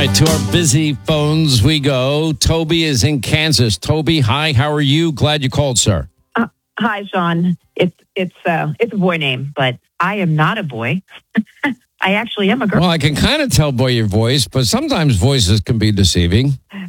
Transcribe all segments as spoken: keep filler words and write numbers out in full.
right, to our busy phones we go. Toby is in Kansas. Toby, hi, how are you? Glad you called, sir. Uh, hi, Sean. It's it's uh, it's a boy name, but I am not a boy. I actually am a girl. Well, I can kind of tell by your voice, but sometimes voices can be deceiving.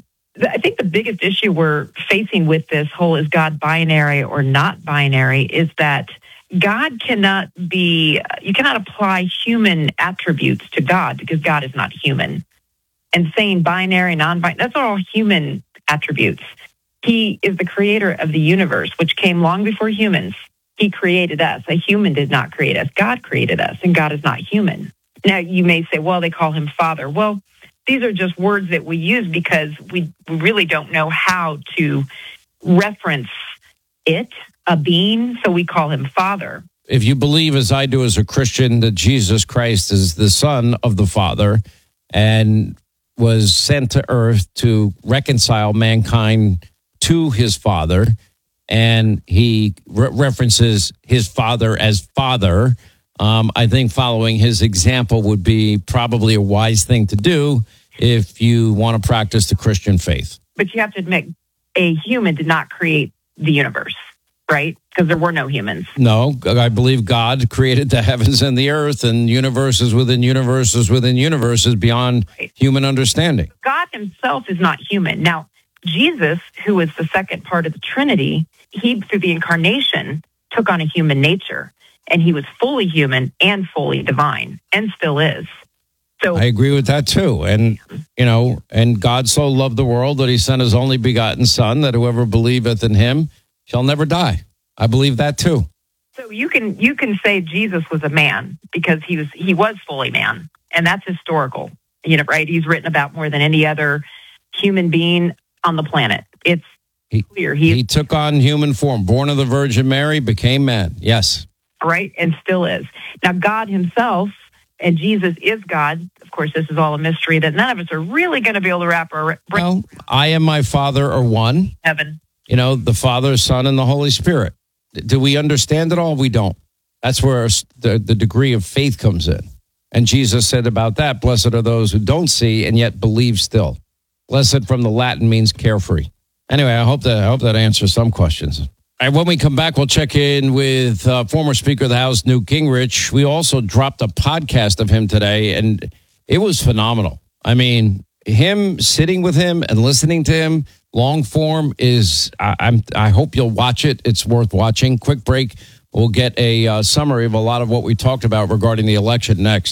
I think the biggest issue we're facing with this whole is God binary or not binary is that God cannot be, you cannot apply human attributes to God because God is not human. And saying binary, non-binary, that's all human attributes. He is the creator of the universe, which came long before humans. He created us. A human did not create us. God created us, and God is not human. Now, you may say, well, they call him Father. Well, these are just words that we use because we really don't know how to reference it, a being, so we call him Father. If you believe, as I do as a Christian, that Jesus Christ is the Son of the Father and was sent to earth to reconcile mankind to his Father, and he re- references his Father as Father, um, I think following his example would be probably a wise thing to do if you want to practice the Christian faith. But you have to admit, a human did not create the universe, right? Because there were no humans. No, I believe God created the heavens and the earth and universes within universes within universes beyond right. human understanding. God himself is not human. Now, Jesus, who is the second part of the Trinity, he, through the incarnation, took on a human nature. And he was fully human and fully divine, and still is. So I agree with that too. And, you know, and God so loved the world that he sent his only begotten Son, that whoever believeth in him shall never die. I believe that too. So you can you can say Jesus was a man because he was he was fully man, and that's historical. You know, right? He's written about more than any other human being on the planet. It's he, clear. He, he took on human form, born of the Virgin Mary, became man. Yes. Right, and still is. Now, God himself, and Jesus is God. Of course, this is all a mystery that none of us are really going to be able to wrap our brain well, I and my Father are one. Heaven. You know, the Father, Son, and the Holy Spirit. Do we understand it all? We don't. That's where the, the degree of faith comes in. And Jesus said about that, blessed are those who don't see and yet believe still. Blessed from the Latin means carefree. Anyway, I hope that I hope that answers some questions. All right, when we come back, we'll check in with uh, former Speaker of the House, Newt Gingrich. We also dropped a podcast of him today, and it was phenomenal. I mean, him sitting with him and listening to him, long form is, I, I'm, I hope you'll watch it. It's worth watching. Quick break. We'll get a uh, summary of a lot of what we talked about regarding the election next.